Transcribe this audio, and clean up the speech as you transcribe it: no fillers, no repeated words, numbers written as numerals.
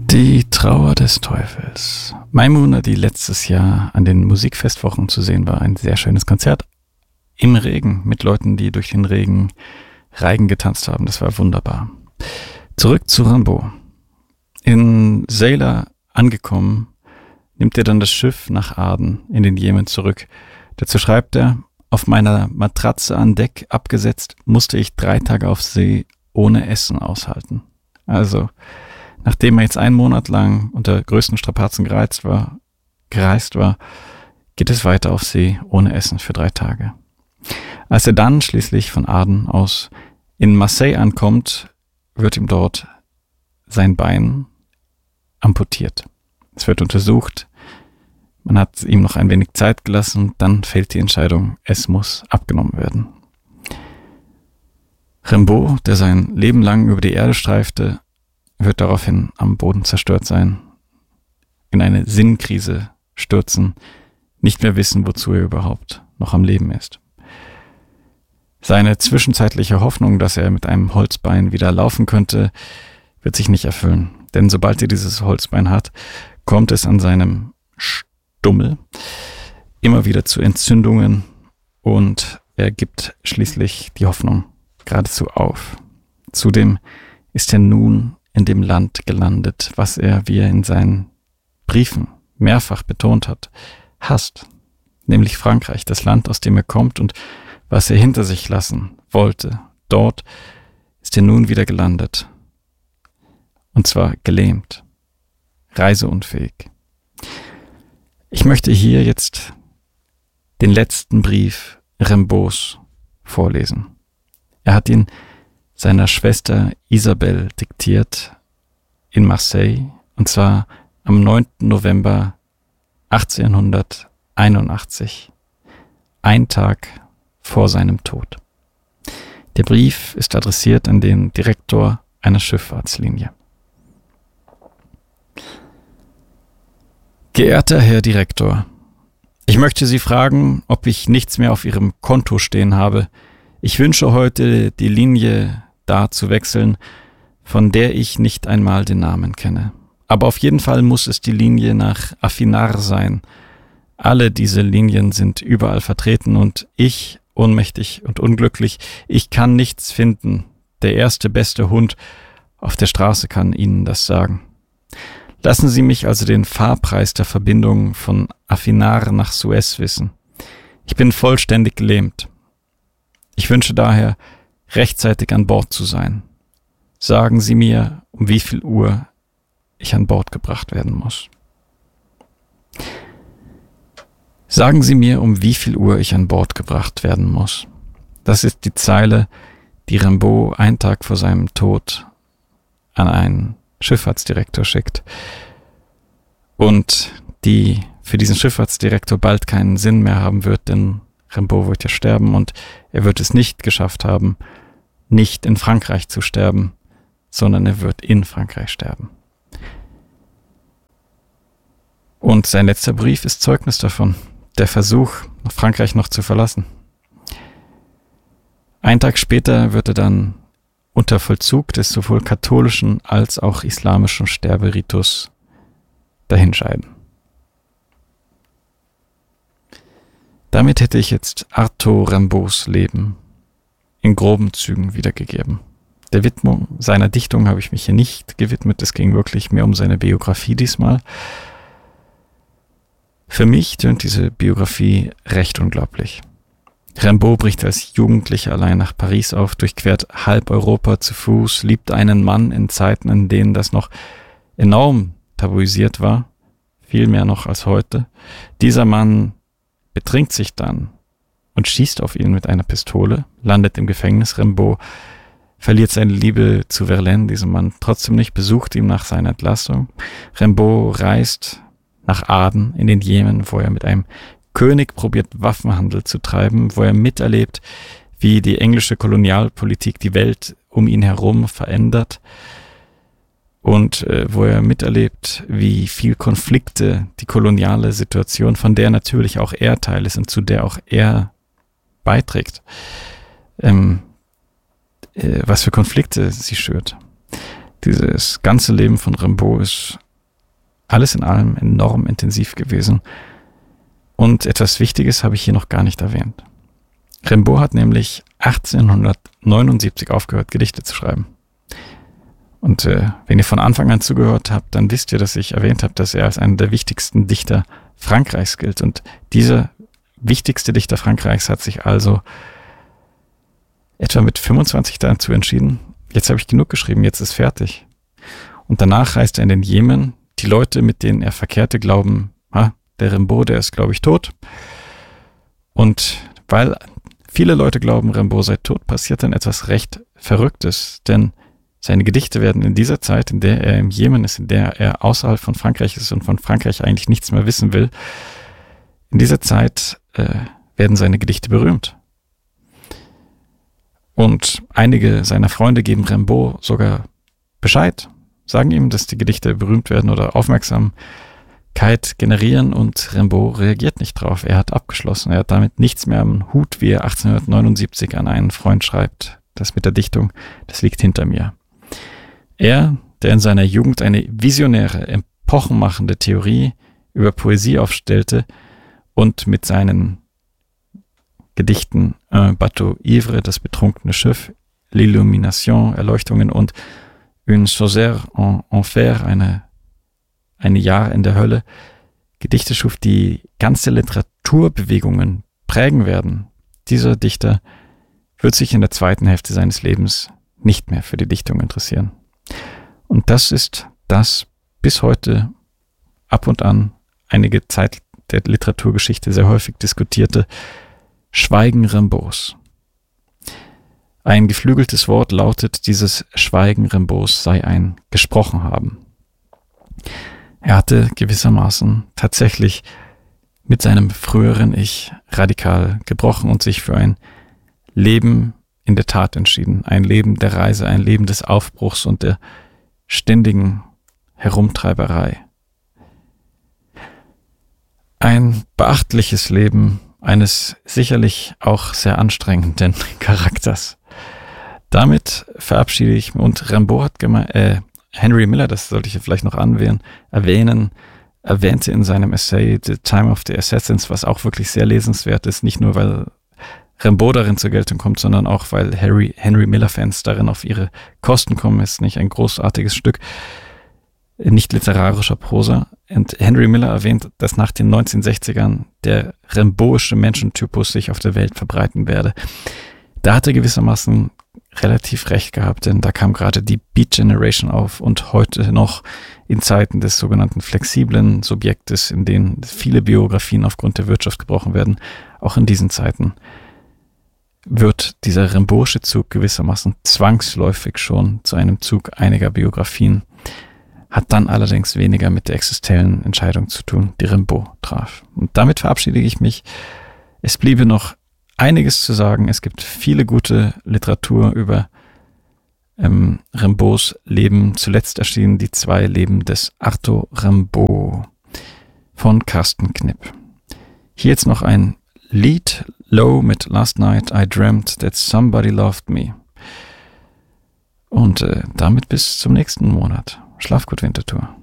Die Trauer des Teufels. Maimuna, die letztes Jahr an den Musikfestwochen zu sehen war, ein sehr schönes Konzert im Regen mit Leuten, die durch den Regen Reigen getanzt haben. Das war wunderbar. Zurück zu Rimbaud. In Seila angekommen, nimmt er dann das Schiff nach Aden in den Jemen zurück. Dazu schreibt er: Auf meiner Matratze an Deck abgesetzt, musste ich 3 Tage auf See ohne Essen aushalten. Also, nachdem er jetzt 1 Monat lang unter größten Strapazen gereist war, geht es weiter auf See ohne Essen für 3 Tage. Als er dann schließlich von Aden aus in Marseille ankommt, wird ihm dort sein Bein amputiert. Es wird untersucht, man hat ihm noch ein wenig Zeit gelassen, dann fällt die Entscheidung, es muss abgenommen werden. Rimbaud, der sein Leben lang über die Erde streifte, wird daraufhin am Boden zerstört sein, in eine Sinnkrise stürzen, nicht mehr wissen, wozu er überhaupt noch am Leben ist. Seine zwischenzeitliche Hoffnung, dass er mit einem Holzbein wieder laufen könnte, wird sich nicht erfüllen. Denn sobald er dieses Holzbein hat, kommt es an seinem Stummel immer wieder zu Entzündungen und er gibt schließlich die Hoffnung geradezu auf. Zudem ist er nun in dem Land gelandet, was er, wie er in seinen Briefen mehrfach betont hat, hasst, nämlich Frankreich, das Land, aus dem er kommt und was er hinter sich lassen wollte. Dort ist er nun wieder gelandet. Und zwar gelähmt, reiseunfähig. Ich möchte hier jetzt den letzten Brief Rimbauds vorlesen. Er hat ihn seiner Schwester Isabelle diktiert in Marseille, und zwar am 9. November 1881, 1 Tag vor seinem Tod. Der Brief ist adressiert an den Direktor einer Schifffahrtslinie. Geehrter Herr Direktor, ich möchte Sie fragen, ob ich nichts mehr auf Ihrem Konto stehen habe. Ich wünsche heute, die Linie da zu wechseln, von der ich nicht einmal den Namen kenne. Aber auf jeden Fall muss es die Linie nach Affinar sein. Alle diese Linien sind überall vertreten und ich, ohnmächtig und unglücklich, ich kann nichts finden. Der erste beste Hund auf der Straße kann Ihnen das sagen. Lassen Sie mich also den Fahrpreis der Verbindung von Affinar nach Suez wissen. Ich bin vollständig gelähmt. Ich wünsche daher, rechtzeitig an Bord zu sein. Sagen Sie mir, um wie viel Uhr ich an Bord gebracht werden muss. Sagen Sie mir, um wie viel Uhr ich an Bord gebracht werden muss. Das ist die Zeile, die Rimbaud 1 Tag vor seinem Tod an einen Schifffahrtsdirektor schickt und die für diesen Schifffahrtsdirektor bald keinen Sinn mehr haben wird, denn Rimbaud wird ja sterben und er wird es nicht geschafft haben, nicht in Frankreich zu sterben, sondern er wird in Frankreich sterben. Und sein letzter Brief ist Zeugnis davon, der Versuch, Frankreich noch zu verlassen. 1 Tag später wird er dann unter Vollzug des sowohl katholischen als auch islamischen Sterberitus dahinscheiden. Damit hätte ich jetzt Arthur Rimbauds Leben in groben Zügen wiedergegeben. Der Widmung seiner Dichtung habe ich mich hier nicht gewidmet, es ging wirklich mehr um seine Biografie diesmal. Für mich tönt diese Biografie recht unglaublich. Rimbaud bricht als Jugendlicher allein nach Paris auf, durchquert halb Europa zu Fuß, liebt einen Mann in Zeiten, in denen das noch enorm tabuisiert war, viel mehr noch als heute. Dieser Mann betrinkt sich dann und schießt auf ihn mit einer Pistole, landet im Gefängnis. Rimbaud verliert seine Liebe zu Verlaine, diesem Mann trotzdem nicht, besucht ihn nach seiner Entlassung. Rimbaud reist nach Aden in den Jemen, wo er mit einem König probiert, Waffenhandel zu treiben, wo er miterlebt, wie die englische Kolonialpolitik die Welt um ihn herum verändert und wo er miterlebt, wie viel Konflikte die koloniale Situation, von der natürlich auch er Teil ist und zu der auch er beiträgt, was für Konflikte sie schürt. Dieses ganze Leben von Rimbaud ist alles in allem enorm intensiv gewesen. Und etwas Wichtiges habe ich hier noch gar nicht erwähnt. Rimbaud hat nämlich 1879 aufgehört, Gedichte zu schreiben. Und wenn ihr von Anfang an zugehört habt, dann wisst ihr, dass ich erwähnt habe, dass er als einer der wichtigsten Dichter Frankreichs gilt. Und dieser wichtigste Dichter Frankreichs hat sich also etwa mit 25 dazu entschieden, jetzt habe ich genug geschrieben, jetzt ist fertig. Und danach reist er in den Jemen. Die Leute, mit denen er verkehrte, glauben, der Rimbaud, der ist, glaube ich, tot. Und weil viele Leute glauben, Rimbaud sei tot, passiert dann etwas recht Verrücktes. Denn seine Gedichte werden in dieser Zeit, in der er im Jemen ist, in der er außerhalb von Frankreich ist und von Frankreich eigentlich nichts mehr wissen will, in dieser Zeit werden seine Gedichte berühmt. Und einige seiner Freunde geben Rimbaud sogar Bescheid, sagen ihm, dass die Gedichte berühmt werden oder Aufmerksamkeit generieren, und Rimbaud reagiert nicht drauf. Er hat abgeschlossen. Er hat damit nichts mehr am Hut, wie er 1879 an einen Freund schreibt. Das mit der Dichtung, das liegt hinter mir. Er, der in seiner Jugend eine visionäre, epochenmachende Theorie über Poesie aufstellte und mit seinen Gedichten Un bateau ivre, das betrunkene Schiff, L'illumination, Erleuchtungen und Une Chaussée en enfer, ein Jahr in der Hölle, Gedichte schuf, die ganze Literaturbewegungen prägen werden. Dieser Dichter wird sich in der zweiten Hälfte seines Lebens nicht mehr für die Dichtung interessieren. Und das ist das bis heute ab und an einige Zeit der Literaturgeschichte sehr häufig diskutierte Schweigen Rimbauds. Ein geflügeltes Wort lautet, dieses Schweigen Rimbauds sei ein gesprochen haben. Er hatte gewissermaßen tatsächlich mit seinem früheren Ich radikal gebrochen und sich für ein Leben in der Tat entschieden. Ein Leben der Reise, ein Leben des Aufbruchs und der ständigen Herumtreiberei. Ein beachtliches Leben eines sicherlich auch sehr anstrengenden Charakters. Damit verabschiede ich mich. Und Rimbaud hat Henry Miller, das sollte ich vielleicht noch erwähnen, erwähnte in seinem Essay The Time of the Assassins, was auch wirklich sehr lesenswert ist, nicht nur weil Rimbaud darin zur Geltung kommt, sondern auch weil Henry Miller-Fans darin auf ihre Kosten kommen. Ist nicht ein großartiges Stück, nicht literarischer Prosa. Und Henry Miller erwähnt, dass nach den 1960ern der rimbaudische Menschentypus sich auf der Welt verbreiten werde. Da hat er gewissermaßen relativ recht gehabt, denn da kam gerade die Beat Generation auf und heute noch in Zeiten des sogenannten flexiblen Subjektes, in denen viele Biografien aufgrund der Wirtschaft gebrochen werden, auch in diesen Zeiten wird dieser rimbaudische Zug gewissermaßen zwangsläufig schon zu einem Zug einiger Biografien, hat dann allerdings weniger mit der existenziellen Entscheidung zu tun, die Rimbaud traf. Und damit verabschiede ich mich. Es bliebe noch einiges zu sagen. Es gibt viele gute Literatur über Rimbauds Leben. Zuletzt erschienen die 2 Leben des Arthur Rimbaud von Carsten Knipp. Hier jetzt noch ein Lied, Low mit Last Night I Dreamt That Somebody Loved Me. Und damit bis zum nächsten Monat. Schlaf gut, Winterthur.